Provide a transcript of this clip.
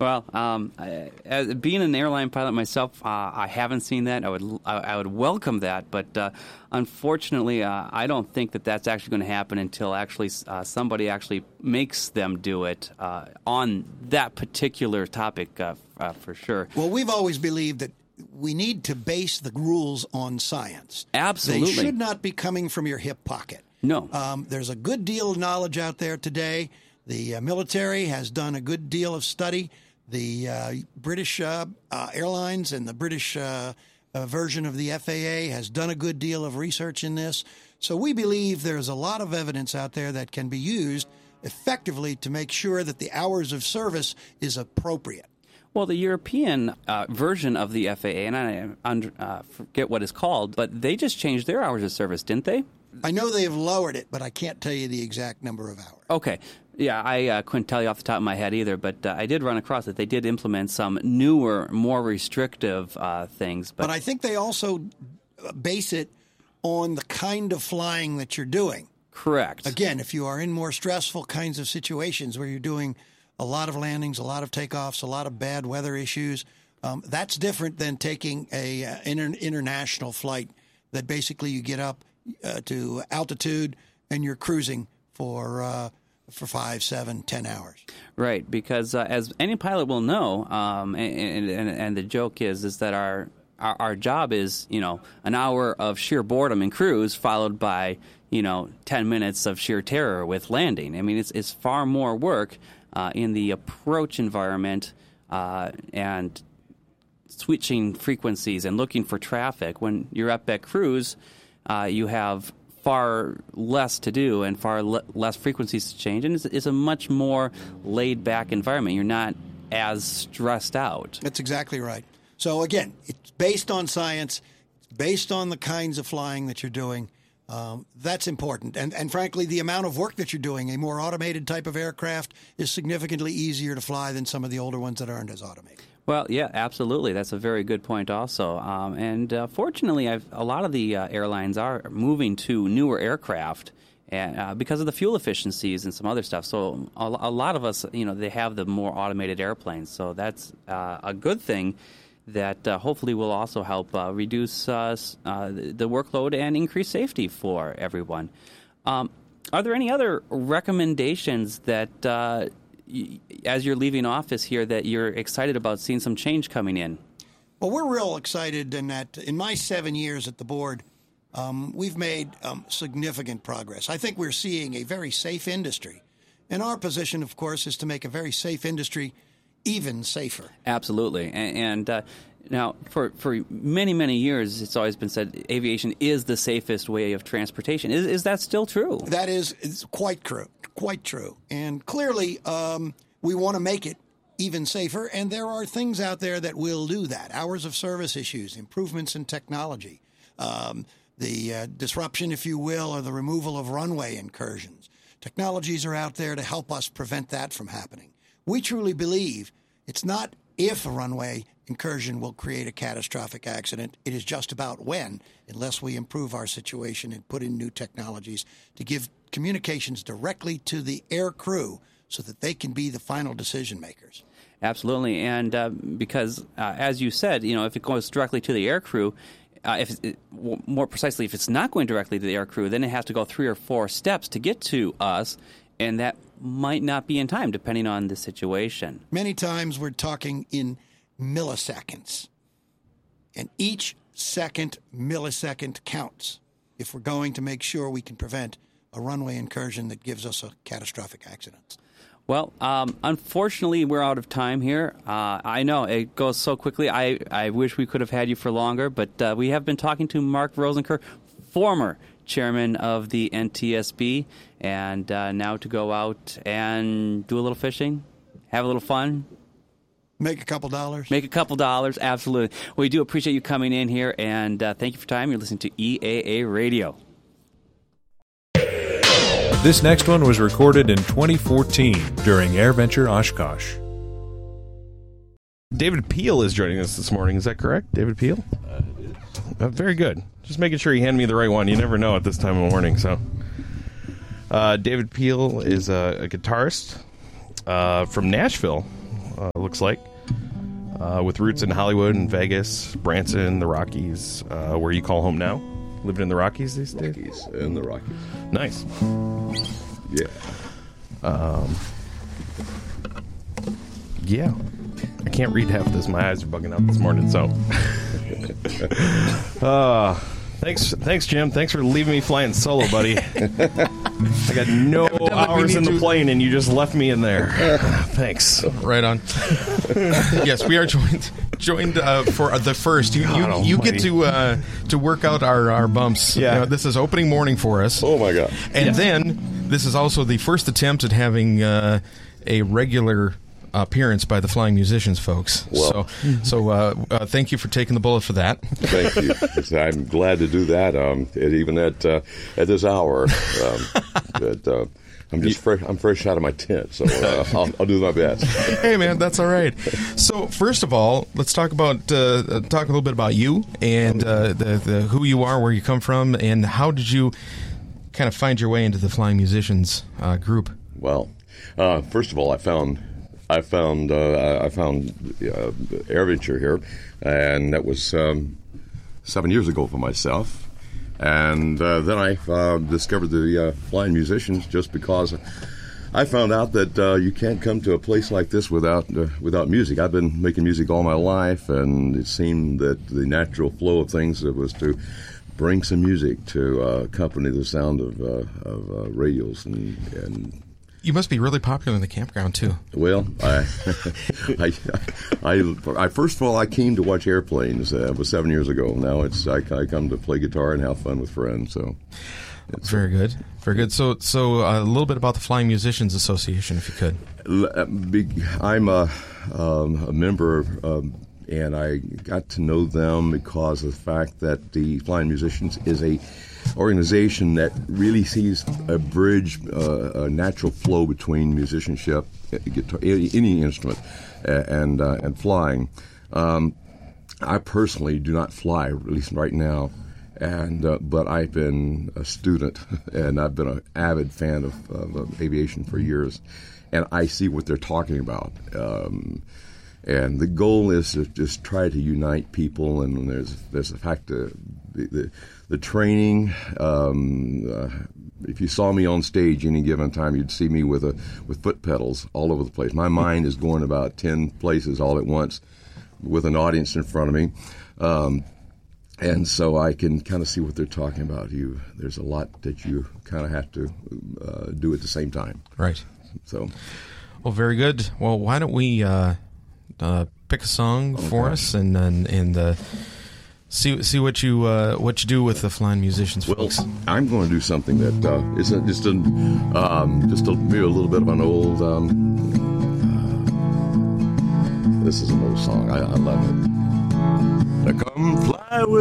Well, as being an airline pilot myself, I haven't seen that. I would welcome that, but unfortunately, I don't think that that's actually going to happen until actually somebody actually makes them do it on that particular topic, for sure. Well, we've always believed that we need to base the rules on science. Absolutely. They should not be coming from your hip pocket. No. There's a good deal of knowledge out there today. The military has done a good deal of study. The British Airlines and the British version of the FAA has done a good deal of research in this. So we believe there's a lot of evidence out there that can be used effectively to make sure that the hours of service is appropriate. Well, the European version of the FAA, and I forget what it's called, but they just changed their hours of service, didn't they? I know they have lowered it, but I can't tell you the exact number of hours. Okay. Yeah, I couldn't tell you off the top of my head either, but I did run across it. They did implement some newer, more restrictive things. But I think they also base it on the kind of flying that you're doing. Correct. Again, if you are in more stressful kinds of situations where you're doing a lot of landings, a lot of takeoffs, a lot of bad weather issues, that's different than taking an international flight that basically you get up to altitude and you're cruising for 5, 7, 10 hours. Right, because as any pilot will know, and the joke is that our job is, an hour of sheer boredom and cruise followed by, 10 minutes of sheer terror with landing. I mean, it's far more work in the approach environment and switching frequencies and looking for traffic. When you're up at cruise, you have far less to do and far less frequencies to change, and it's a much more laid-back environment. You're not as stressed out. That's exactly right. So again, it's based on science, it's based on the kinds of flying that you're doing. That's important. And frankly, the amount of work that you're doing, a more automated type of aircraft is significantly easier to fly than some of the older ones that aren't as automated. Well, yeah, absolutely. That's a very good point also. And fortunately, a lot of the airlines are moving to newer aircraft because of the fuel efficiencies and some other stuff. So a lot of us, they have the more automated airplanes. So that's a good thing that hopefully will also help reduce the workload and increase safety for everyone. Are there any other recommendations that as you're leaving office here, that you're excited about seeing some change coming in? Well, we're real excited in that in my 7 years at the board, we've made significant progress. I think we're seeing a very safe industry. And our position, of course, is to make a very safe industry even safer. Absolutely. And now, for many, many years, it's always been said aviation is the safest way of transportation. Is that still true? That is quite true. Quite true. And clearly, we want to make it even safer, and there are things out there that will do that. Hours of service issues, improvements in technology, the disruption, if you will, or the removal of runway incursions. Technologies are out there to help us prevent that from happening. We truly believe it's not if a runway incursion will create a catastrophic accident. It is just about when, unless we improve our situation and put in new technologies to give communications directly to the air crew so that they can be the final decision makers. Absolutely. And because, as you said, if it goes directly to the air crew, more precisely, if it's not going directly to the air crew, then it has to go 3 or 4 steps to get to us, and that might not be in time, depending on the situation. Many times we're talking in milliseconds, and each millisecond counts if we're going to make sure we can prevent a runway incursion that gives us a catastrophic accident. Well, unfortunately, we're out of time here. I know it goes so quickly. I wish we could have had you for longer, but we have been talking to Mark Rosenker, former chairman of the NTSB, and now to go out and do a little fishing, have a little fun. Make a couple dollars. Make a couple dollars, absolutely. We do appreciate you coming in here, and thank you for your time. You're listening to EAA Radio. This next one was recorded in 2014 during AirVenture Oshkosh. David Peel is joining us this morning. Is that correct, David Peel? It is. Very good. Just making sure you hand me the right one. You never know at this time of morning. So, David Peel is a guitarist from Nashville, looks like, with roots in Hollywood and Vegas, Branson, the Rockies, where you call home now. Living in the Rockies these days? Rockies, in the Rockies. Nice. Yeah. Yeah. I can't read half of this. My eyes are bugging out this morning, so. Thanks, Jim. Thanks for leaving me flying solo, buddy. I got no hours in the plane, and you just left me in there. Thanks. Right on. Yes, we are joined for the first. You get to work out our bumps. Yeah. You know, this is opening morning for us. Oh, my God. And then this is also the first attempt at having a regular appearance by the Flying Musicians folks. Well, so thank you for taking the bullet for that. Thank you. I'm glad to do that. Even at this hour, but I'm fresh out of my tent, so I'll do my best. Hey, man, that's all right. So first of all, let's talk a little bit about you and the who you are, where you come from, and how did you kind of find your way into the Flying Musicians group? Well, first of all, I found AirVenture here, and that was 7 years ago for myself. And then I discovered the Flying Musicians just because I found out that you can't come to a place like this without music. I've been making music all my life, and it seemed that the natural flow of things was to bring some music to accompany the sound of radios and. You must be really popular in the campground too. Well, I first of all, I came to watch airplanes. It was 7 years ago. Now I come to play guitar and have fun with friends. So, very good, very good. So a little bit about the Flying Musicians Association, if you could. I'm a member, and I got to know them because of the fact that the Flying Musicians is a organization that really sees a bridge, a natural flow between musicianship, guitar, any instrument, and flying. I personally do not fly, at least right now, but I've been a student and I've been an avid fan of aviation for years, and I see what they're talking about. And the goal is to just try to unite people, and there's the fact that the training. If you saw me on stage any given time, you'd see me with foot pedals all over the place. My mind is going about 10 places all at once, with an audience in front of me, and so I can kind of see what they're talking about. There's a lot that you kind of have to do at the same time. Right. So, well, very good. Well, why don't we pick a song for us and see what you do with the Flying Musicians folks. Well, I'm going to do something that is just maybe a little bit of an old. This is an old song. I love it. Now come fly with